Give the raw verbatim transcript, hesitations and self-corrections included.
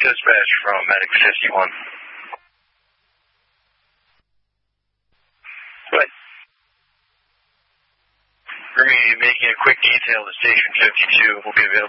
dispatch from Medic fifty-one. What? For me, making a quick detail to Station fifty-two will be available